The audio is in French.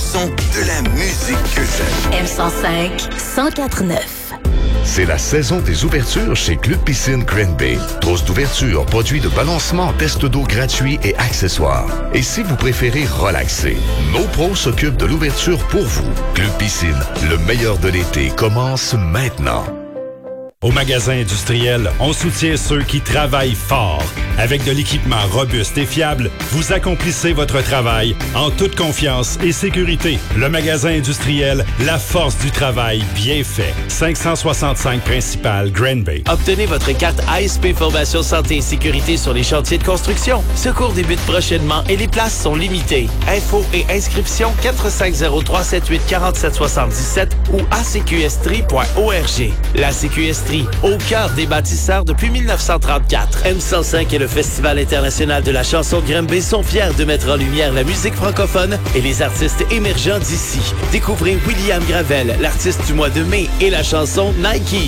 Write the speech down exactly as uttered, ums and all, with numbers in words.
son de la musique que j'aime. M cent cinq, cent quatre neuf. C'est la saison des ouvertures chez Club Piscine Granby. Trousse d'ouverture, produits de balancement, test d'eau gratuits et accessoires. Et si vous préférez relaxer, nos pros s'occupent de l'ouverture pour vous. Club Piscine, le meilleur de l'été commence maintenant. Au magasin industriel, on soutient ceux qui travaillent fort. Avec de l'équipement robuste et fiable, vous accomplissez votre travail en toute confiance et sécurité. Le magasin industriel, la force du travail bien fait. cinq cent soixante-cinq principal Granby. Obtenez votre carte A S P Formation Santé et Sécurité sur les chantiers de construction. Ce cours débute prochainement et les places sont limitées. Infos et inscriptions quatre cinq zéro, trois sept huit, quatre sept sept sept ou a c q s tri point org. La C Q S au cœur des bâtisseurs depuis mille neuf cent trente-quatre. M cent cinq et le Festival international de la chanson de Granby sont fiers de mettre en lumière la musique francophone et les artistes émergents d'ici. Découvrez William Gravel, l'artiste du mois de mai, et la chanson Nike.